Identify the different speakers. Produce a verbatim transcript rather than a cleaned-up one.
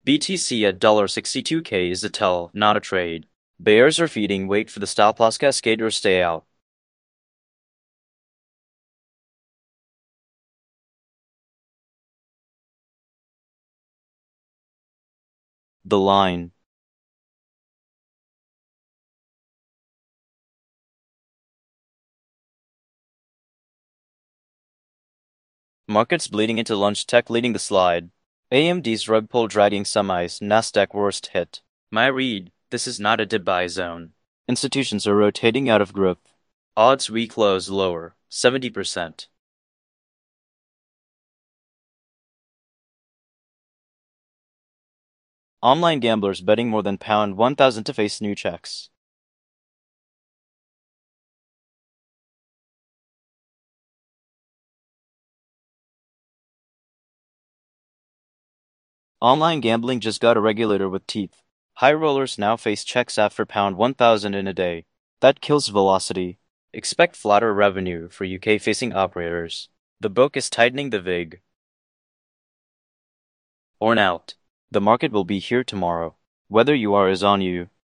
Speaker 1: B T C at sixty-two K is a tell, not a trade. Bears are feeding, wait for the stop loss cascade or stay out. The line. Markets bleeding into lunch, tech leading the slide. A M D's rug pull dragging semis, Nasdaq worst hit. My read, this is not a dip buy zone. Institutions are rotating out of growth. Odds we close lower, seventy percent. Online gamblers betting more than pound one thousand to face new checks. Online gambling just got a regulator with teeth. High rollers now face checks after pound one thousand in a day. That kills velocity. Expect flatter revenue for U K-facing operators. The book is tightening the vig. Orn out. The market will be here tomorrow. Whether you are is on you.